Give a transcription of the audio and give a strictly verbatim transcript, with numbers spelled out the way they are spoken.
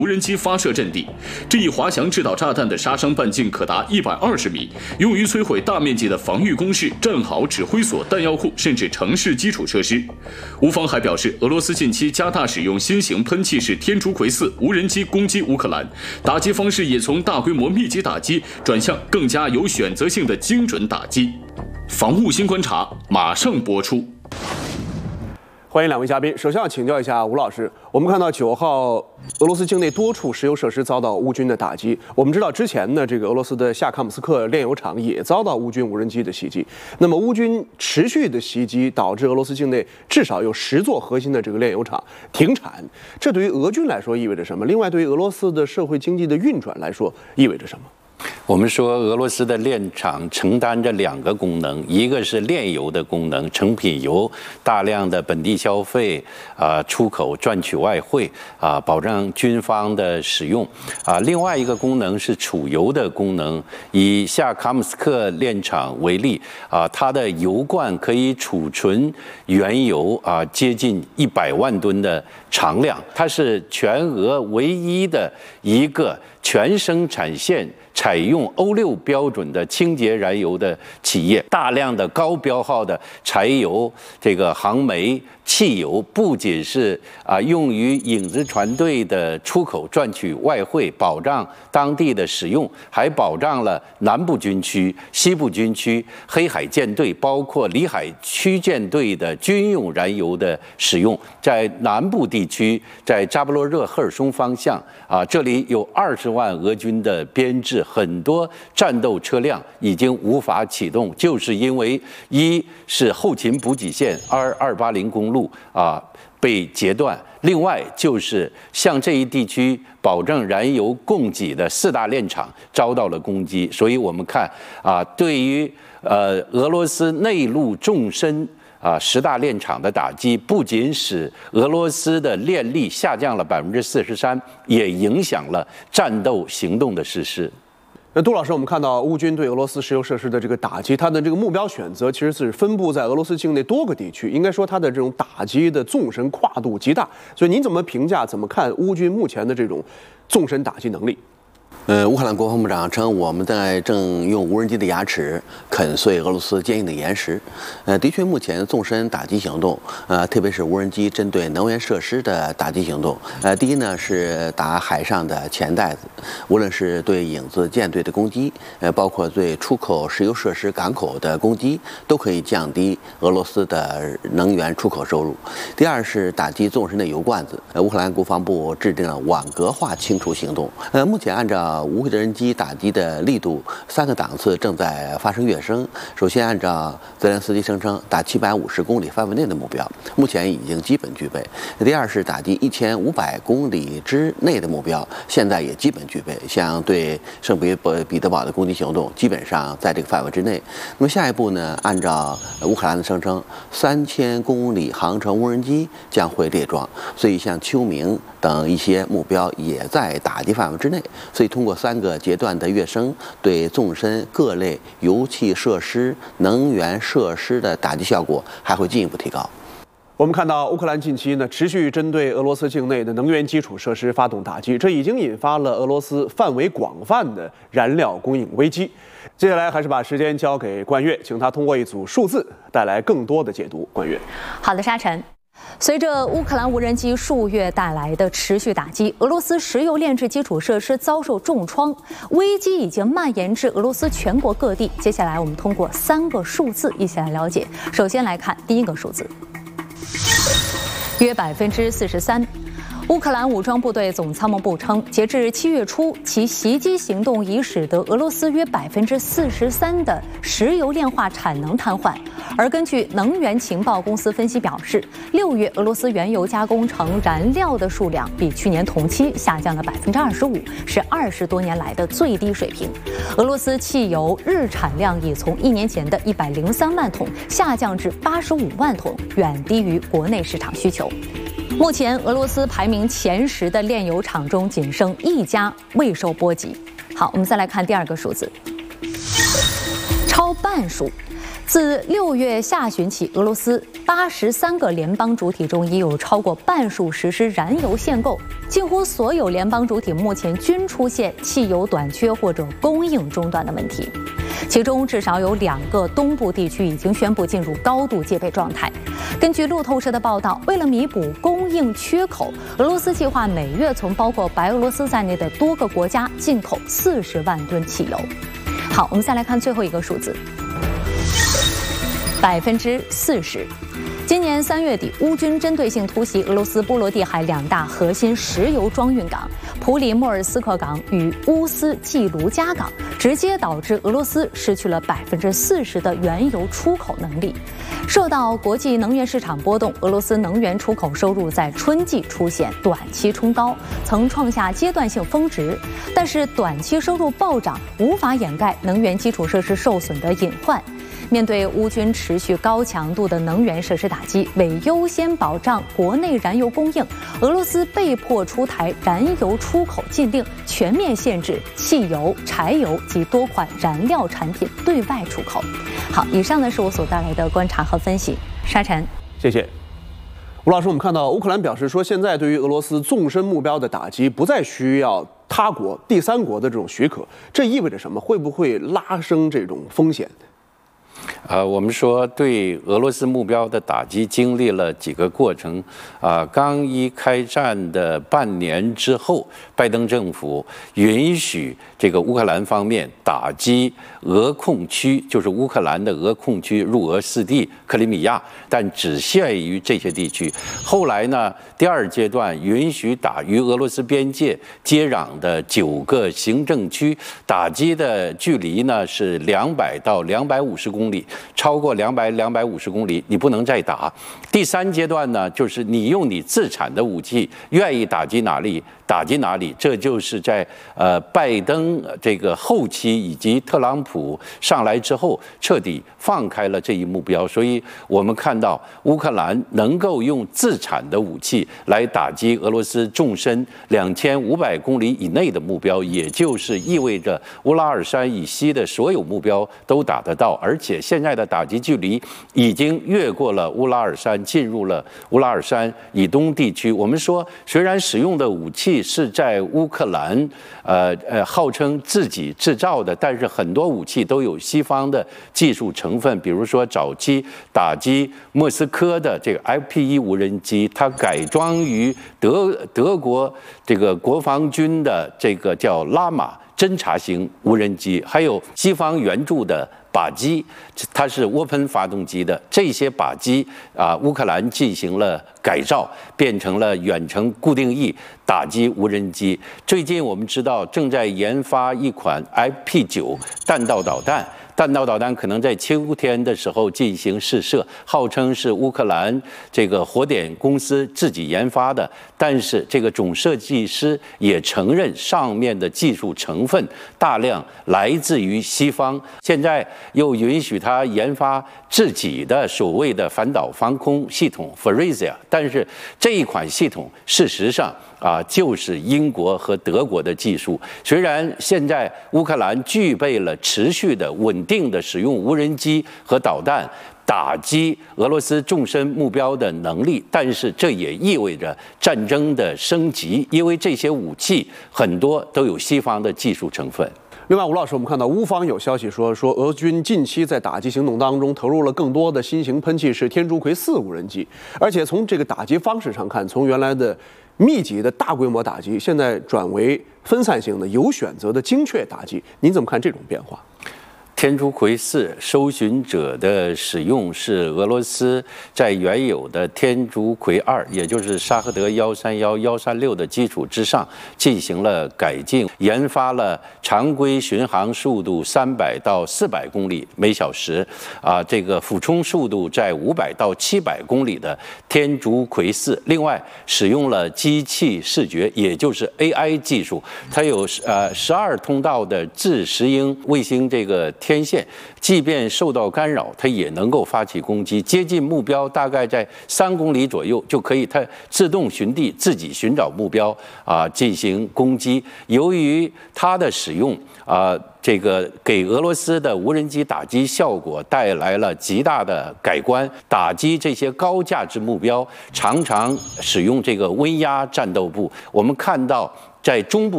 无人机发射阵地。这一滑翔制导炸弹的杀伤半径可达一百二十米，用于摧毁大面积的防御工事、战壕、指挥所、弹药库，甚至城市基础设施。乌方还表示，俄罗斯近期加大使用新型喷气式天竺葵四无人机攻击乌克兰，打击方式也从大规模密集打击转向更加有选择性的精准打击。防务新观察马上播出。 欢迎两位嘉宾。首先要请教一下吴老师，我们看到九号俄罗斯境内多处石油设施遭到乌军的打击。我们知道之前呢，这个俄罗斯的夏康姆斯克炼油厂也遭到乌军无人机的袭击。那么乌军持续的袭击，导致俄罗斯境内至少有十座核心的这个炼油厂停产。这对于俄军来说意味着什么？另外，对于俄罗斯的社会经济的运转来说意味着什么？ 我们说，俄罗斯的炼厂承担着两个功能，一个是炼油的功能，成品油大量的本地消费，啊，出口赚取外汇，啊，保障军方的使用，啊，另外一个功能是储油的功能。以夏卡姆斯克炼厂为例，啊，它的油罐可以储存原油啊，接近一百万吨的常量，它是全俄唯一的一个全生产线采用欧六标准的清洁燃油的企业，大量的高标号的柴油、这个航煤、汽油，不仅是啊用于影子船队的出口赚取外汇，保障当地的使用，还保障了南部军区、西部军区、黑海舰队，包括里海区舰队的军用燃油的使用。在南部地区，在扎波罗热赫尔松方向啊，这里有二十万俄军的编制。很多战斗车辆已经无法启动，就是因为一是后勤补给线 二二八零公路啊被截断，另外就是向这一地区保证燃油供给的四大炼厂遭到了攻击。所以我们看啊，对于呃俄罗斯内陆纵深啊，十大炼厂的打击，不仅使俄罗斯的炼力下降了百分之四十三，也影响了战斗行动的实施。 那杜老师，我们看到乌军对俄罗斯石油设施的这个打击，它的这个目标选择其实是分布在俄罗斯境内多个地区，应该说它的这种打击的纵深跨度极大。所以您怎么评价、怎么看乌军目前的这种纵深打击能力？ 呃，乌克兰国防部长称，我们在正用无人机的牙齿啃碎俄罗斯坚硬的岩石。呃，的确，目前纵深打击行动，呃，特别是无人机针对能源设施的打击行动，呃，第一呢是打海上的钱袋子，无论是对影子舰队的攻击，呃，包括对出口石油设施港口的攻击，都可以降低俄罗斯的能源出口收入。第二是打击纵深的油罐子，呃，乌克兰国防部制定了网格化清除行动。呃，目前按照无人机打击的力度，三个档次正在发生跃升。首先，按照泽连斯基声称打七百五十公里范围内的目标，目前已经基本具备。第二是打击一千五百公里之内的目标，现在也基本具备。像对圣彼彼得堡的攻击行动，基本上在这个范围之内。那么下一步呢？按照乌克兰的声称，三千公里航程无人机将会列装，所以像秋明等一些目标也在打击范围之内。所以通过三个阶段的跃升，对纵深各类油气设施、能源设施的打击效果还会进一步提高。 我们看到乌克兰近期呢持续针对俄罗斯境内的能源基础设施发动打击，这已经引发了俄罗斯范围广泛的燃料供应危机。接下来还是把时间交给冠岳，请他通过一组数字带来更多的解读。冠岳， 好的，沙尘。随着乌克兰无人机数月带来的持续打击，俄罗斯石油炼制基础设施遭受重创，危机已经蔓延至俄罗斯全国各地。接下来我们通过三个数字一起来了解。首先来看第一个数字，约百分之四十三。乌克兰武装部队总参谋部称，截至七月初，其袭击行动已使得俄罗斯约百分之四十三的石油炼化产能瘫痪。而根据能源情报公司分析表示，六月俄罗斯原油加工成燃料的数量比去年同期下降了百分之二十五，是二十多年来的最低水平。俄罗斯汽油日产量已从一年前的一百零三万桶下降至八十五万桶，远低于国内市场需求。目前，俄罗斯排名前十的炼油厂中，仅剩一家未受波及。好，我们再来看第二个数字，超半数。 自六月下旬起，俄罗斯八十三个联邦主体中已有超过半数实施燃油限购，几乎所有联邦主体目前均出现汽油短缺或者供应中断的问题。其中至少有两个东部地区已经宣布进入高度戒备状态。根据路透社的报道，为了弥补供应缺口，俄罗斯计划每月从包括白俄罗斯在内的多个国家进口四十万吨汽油。好，我们再来看最后一个数字。百分之四十。今年三月底，乌军针对性突袭俄罗斯波罗的海两大核心石油装运港普里莫尔斯克港与乌斯季卢加港，直接导致俄罗斯失去了百分之四十的原油出口能力。受到国际能源市场波动，俄罗斯能源出口收入在春季出现短期冲高，曾创下阶段性峰值。但是短期收入暴涨无法掩盖能源基础设施受损的隐患。面对乌军持续高强度的能源设施打击，为优先保障国内燃油供应，俄罗斯被迫出台燃油出口禁令，全面限制汽油、柴油及多款燃料产品对外出口。好，以上呢是我所带来的观察和分析。沙尘， 谢谢吴老师。我们看到乌克兰表示说，现在对于俄罗斯纵深目标的打击不再需要他国、第三国的这种许可，这意味着什么？会不会拉升这种风险？ 呃，我们说对俄罗斯目标的打击经历了几个过程，啊、呃，刚一开战的半年之后，拜登政府允许这个乌克兰方面打击俄控区，就是乌克兰的俄控区入俄四地克里米亚，但只限于这些地区。后来呢，第二阶段允许打与俄罗斯边界接壤的九个行政区，打击的距离呢是两百到两百五十公里。超过两百、两百五十公里，你不能再打。第三阶段呢，就是你用你自产的武器，愿意打击哪里打击哪里。这就是在呃拜登这个后期以及特朗普上来之后，彻底放开了这一目标。所以我们看到乌克兰能够用自产的武器来打击俄罗斯纵深两千五百公里以内的目标，也就是意味着乌拉尔山以西的所有目标都打得到，而且现在的打击距离已经越过了乌拉尔山，进入了乌拉尔山以东地区。我们说，虽然使用的武器是在乌克兰，呃呃，号称自己制造的，但是很多武器都有西方的技术成分。比如说，早期打击莫斯科的这个 F P 一无人机，它改装于德德国这个国防军的这个叫拉玛侦察型无人机，还有西方援助的靶机，它是涡喷发动机的。这些靶机啊，乌克兰进行了改造，变成了远程固定翼打击无人机。最近我们知道正在研发一款 F P 九弹道导弹。弹道导弹可能在秋天的时候进行试射，号称是乌克兰这个火点公司自己研发的，但是这个总设计师也承认上面的技术成分大量来自于西方，现在又允许他研发自己的所谓的反导防空系统 Faurecia， 但是这一款系统事实上啊，就是英国和德国的技术。虽然现在乌克兰具备了持续的稳定的使用无人机和导弹打击俄罗斯纵深目标的能力，但是这也意味着战争的升级，因为这些武器很多都有西方的技术成分。 另外，吴老师，我们看到乌方有消息说，说俄军近期在打击行动当中投入了更多的新型喷气式天竺葵四无人机，而且从这个打击方式上看，从原来的密集的大规模打击，现在转为分散型的、有选择的精确打击。您怎么看这种变化？ 天竺葵四搜寻者的使用是俄罗斯在原有的天竺葵二，也就是沙赫德幺三幺、幺三六的基础之上进行了改进，研发了常规巡航速度三百到四百公里每小时，啊，这个俯冲速度在五百到七百公里的天竺葵四。另外，使用了机器视觉，也就是 A I 技术，它有呃十二通道的自适应卫星这个天。 天线，即便受到干扰，它也能够发起攻击，接近目标大概在三公里左右就可以，它自动寻地，自己寻找目标啊进行攻击。由于它的使用啊，这个给俄罗斯的无人机打击效果带来了极大的改观，打击这些高价值目标常常使用这个温压战斗部。我们看到在中部。